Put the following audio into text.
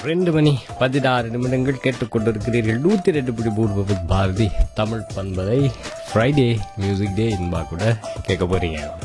2:16 கேட்டுக்கொண்டிருக்கிறீர்கள். 102.3 பாரதி தமிழ் பண்பலை Friday music டே இன்பா கூட கேட்க போறீங்க.